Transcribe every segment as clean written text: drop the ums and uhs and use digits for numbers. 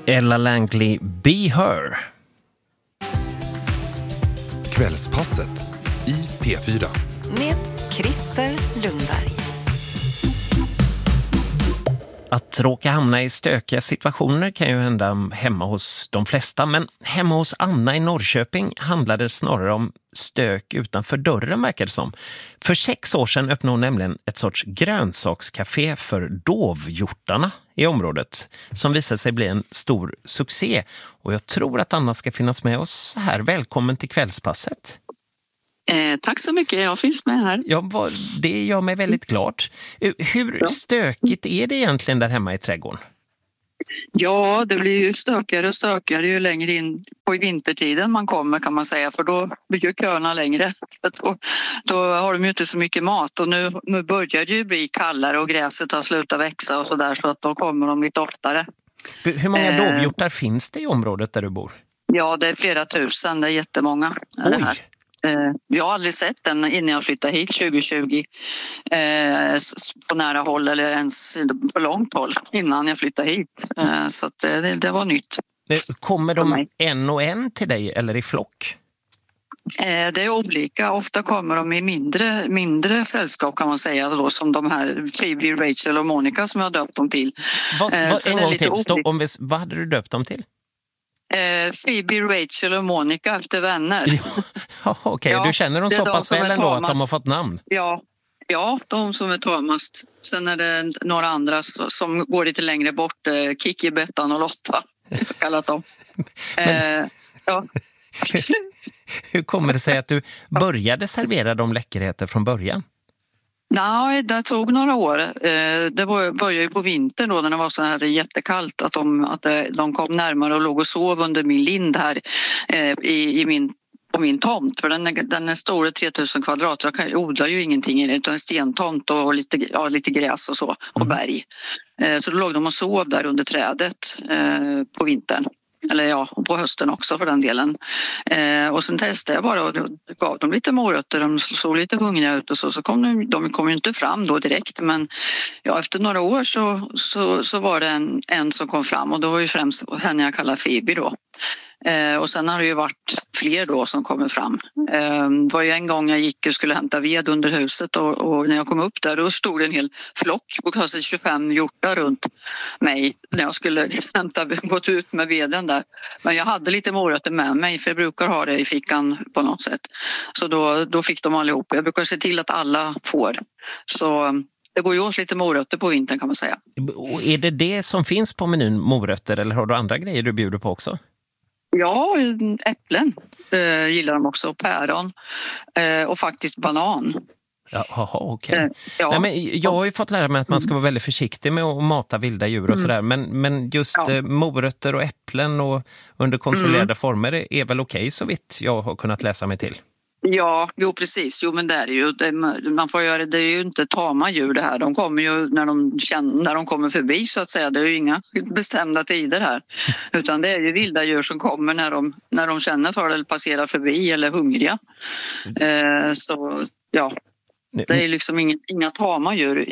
Ella Langley, Be Her. Kvällspasset i P4. Med Christer Lundberg. Att råka hamna i stökiga situationer kan ju hända hemma hos de flesta. Men hemma hos Anna i Norrköping handlade det snarare om stök utanför dörren, verkar det som. För 6 år sedan öppnade hon nämligen ett sorts grönsakscafé för dovhjortarna i området. Som visade sig bli en stor succé. Och jag tror att Anna ska finnas med oss här. Välkommen till Kvällspasset. Tack så mycket, jag finns med här. Ja, det gör mig väldigt glad. Hur stökigt är det egentligen där hemma i trädgården? Ja, det blir ju stökigare och stökigare ju längre in på vintertiden man kommer, kan man säga. För då blir ju köerna längre. Då har de ju inte så mycket mat. Och nu börjar det ju bli kallare och gräset har slutat växa och sådär. Så att då kommer de lite oftare. Hur många dovhjortar finns det i området där du bor? Ja, det är flera tusen. Det är jättemånga. Oj! Det här. Jag har aldrig sett den innan jag flyttade hit 2020 på nära håll eller ens på långt håll innan jag flyttade hit. Så att det var nytt. Kommer de en och en till dig eller i flock? Det är olika. Ofta kommer de i mindre sällskap, kan man säga, då, som de här Phoebe, Rachel och Monica som jag har döpt dem till. En gång till. Vad hade du döpt dem till? Phoebe, Rachel och Monica efter vänner. Ja, okej. Du känner dem så pass väl ändå att de har fått namn? Ja, de som är tamast. Sen är det några andra som går lite längre bort. Kiki, Bettan och Lotta, kallat dem. Ja. Hur kommer det sig att du började servera de läckerheter från början? Nej, det tog några år. Det började ju på vintern då när det var så här jättekallt att de kom närmare och låg och sov under min lind här på min tomt. För den är stor, 3000 kvadrat. Jag odlar ju ingenting i det utan en stentomt och lite gräs och så och berg. Så då låg de och sov där under trädet på vintern. Eller ja, på hösten också för den delen. Och sen testade jag bara och gav dem lite morötter. De såg lite hungriga ut och så kom de kom ju inte fram då direkt. Men ja, efter några år så var det en som kom fram och då var ju främst henne jag kallar Phoebe då. Och sen har det ju varit fler då som kommer fram. Det var ju en gång jag gick och skulle hämta ved under huset och när jag kom upp där då stod det en hel flock på kanske 25 hjortar runt mig när jag skulle gått ut med veden där. Men jag hade lite morötter med mig för jag brukar ha det i fickan på något sätt. Så då fick de allihop. Jag brukar se till att alla får. Så det går ju åt lite morötter på vintern, kan man säga. Och är det som finns på menyn, morötter, eller har du andra grejer du bjuder på också? Ja, äpplen gillar de också, päron och faktiskt banan. Jaha, okej. Ja. Nej, men jag har ju fått lära mig att man ska vara väldigt försiktig med att mata vilda djur och sådär. Men just morötter och äpplen och under kontrollerade former är väl okej så vitt jag har kunnat läsa mig till. Ja, jo precis. Jo, men det är ju man får göra det är ju inte tama djur det här. De kommer ju när de kommer förbi så att säga. Det är ju inga bestämda tider här. Utan det är ju vilda djur som kommer när de känner för det eller passerar förbi eller är hungriga. Så ja, det är liksom inga tama djur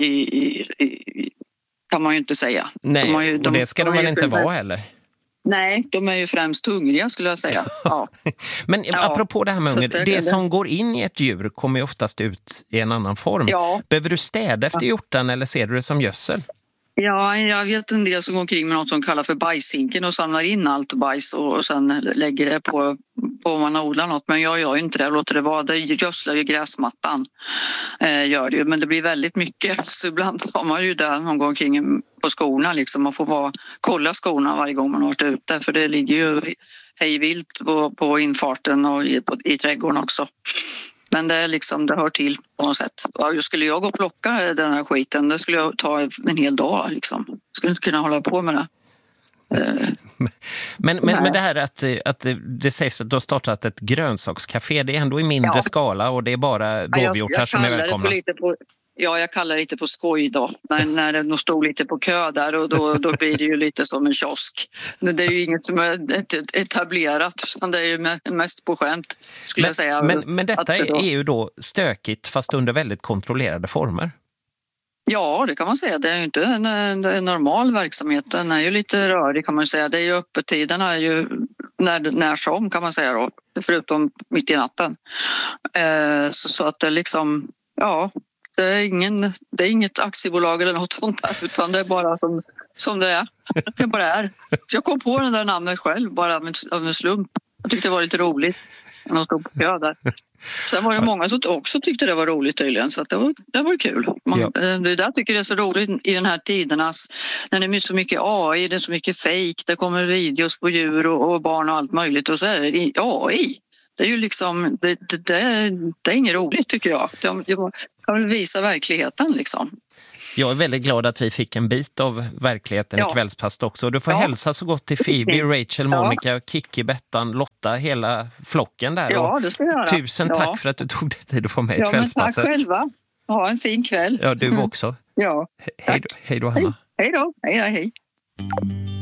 kan man ju inte säga. Nej, och det ska de väl inte vara heller? Nej, de är ju främst hungriga skulle jag säga. Ja. Men apropå det här med hunger, det som går in i ett djur kommer ju oftast ut i en annan form. Ja. Behöver du städa efter hjortan eller ser du det som gödsel? Ja, jag vet en del som går omkring med något som kallar för bajshinken och samlar in allt bajs och sen lägger det på om man odlar något. Men jag gör inte det, jag låter det vara. Det gödslar ju gräsmattan, gör det ju. Men det blir väldigt mycket, så ibland har man ju där någon gång omkring på skorna liksom. Man får kolla skorna varje gång man har varit ute, för det ligger ju hejvilt på infarten och i trädgården också. Men det är liksom, det hör till på något sätt. Skulle jag gå och plocka den här skiten, det skulle jag ta en hel dag liksom. Skulle inte kunna hålla på med det. Men det här att det sägs att du har startat ett grönsakscafé, det är ändå i mindre skala och det är bara dovhjortar som är välkomna. Jag kallar det lite på skoj då. När det stod lite på kö där och då blir det ju lite som en kiosk. Det är ju inget som är etablerat, utan det är ju mest på skämt skulle jag säga. Men detta är ju då stökigt fast under väldigt kontrollerade former. Ja, det kan man säga. Det är ju inte en normal verksamhet. Den är ju lite rörig kan man säga. Det är ju öppettiderna är ju när som kan man säga då. Förutom mitt i natten. Så att det liksom, ja, det är inget aktiebolag eller något sånt där. Utan det är bara som det är. Det bara är. Så jag kom på det där namnet själv bara av en slump. Jag tyckte det var lite roligt. När de stod på kö där. Sen var det många som också tyckte det var roligt tydligen, så att det var kul. Det där tycker jag är så roligt i den här tidernas, när det är så mycket AI, det är så mycket fake, det kommer videos på djur och barn och allt möjligt och så är det AI. Det är ju liksom, det är inget roligt tycker jag. Jag kan visa verkligheten liksom. Jag är väldigt glad att vi fick en bit av verkligheten i kvällspasset också. Du får hälsa så gott till Phoebe, Rachel, Monica, Kiki, Bettan, Lotta, hela flocken där. Ja, det ska jag göra. Tusen tack för att du tog dig tid att få med i kvällspasset. Men tack själva. Ha en fin kväll. Ja, du också. Ja, Hej då, Hanna. Hej då. Hej.